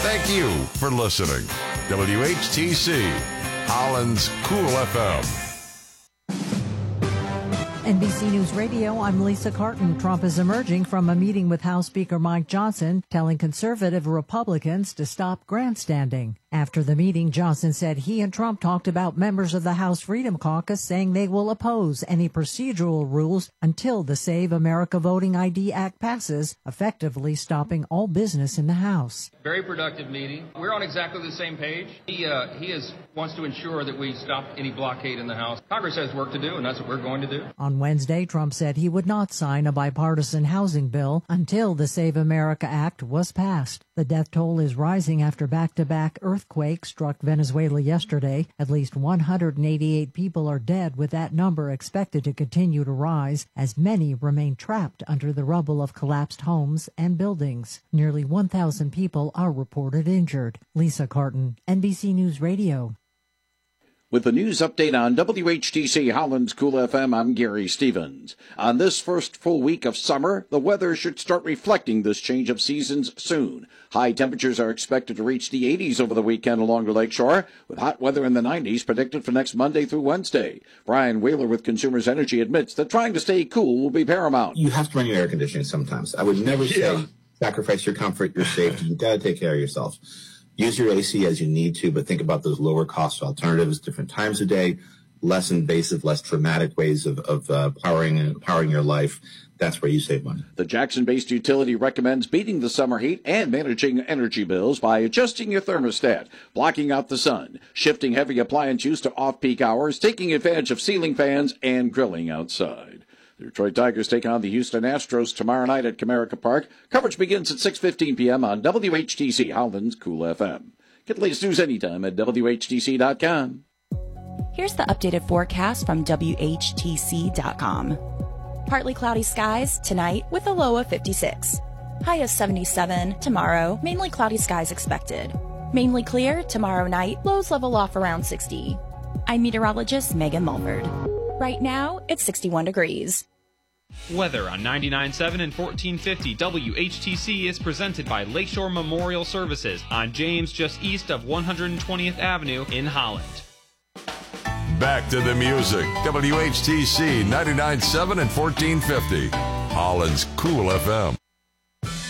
Thank you for listening. WHTC, Holland's Cool FM. NBC News Radio, I'm Lisa Carton. Trump is emerging from a meeting with House Speaker Mike Johnson, telling conservative Republicans to stop grandstanding. After the meeting, Johnson said he and Trump talked about members of the House Freedom Caucus saying they will oppose any procedural rules until the Save America Voting ID Act passes, effectively stopping all business in the House. Very productive meeting. We're on exactly the same page. He wants to ensure that we stop any blockade in the House. Congress has work to do, and that's what we're going to do. On Wednesday, Trump said he would not sign a bipartisan housing bill until the Save America Act was passed. The death toll is rising after back-to-back earthquakes struck Venezuela yesterday. At least 188 people are dead, with that number expected to continue to rise as many remain trapped under the rubble of collapsed homes and buildings. Nearly 1,000 people are reported injured. Lisa Carton, NBC News Radio. With the news update on WHTC Holland's Cool FM, I'm Gary Stevens. On this first full week of summer, the weather should start reflecting this change of seasons soon. High temperatures are expected to reach the 80s over the weekend along the lakeshore, with hot weather in the 90s predicted for next Monday through Wednesday. Brian Whaler with Consumers Energy admits that trying to stay cool will be paramount. You have to run your air conditioning sometimes. I would never say sacrifice your comfort, your safety. You got to take care of yourself. Use your AC as you need to, but think about those lower cost alternatives, different times of day, less invasive, less traumatic ways of powering your life. That's where you save money. The Jackson-based utility recommends beating the summer heat and managing energy bills by adjusting your thermostat, blocking out the sun, shifting heavy appliance use to off-peak hours, taking advantage of ceiling fans, and grilling outside. The Detroit Tigers take on the Houston Astros tomorrow night at Comerica Park. Coverage begins at 6:15 p.m. on WHTC Holland's Cool FM. Get the latest news anytime at WHTC.com. Here's the updated forecast from WHTC.com. Partly cloudy skies tonight with a low of 56. High of 77 tomorrow, mainly cloudy skies expected. Mainly clear tomorrow night, lows level off around 60. I'm meteorologist Megan Mulford. Right now, it's 61 degrees. Weather on 99.7 and 1450 WHTC is presented by Lakeshore Memorial Services on James, just east of 120th Avenue in Holland. Back to the music. WHTC 99.7 and 1450. Holland's Cool FM.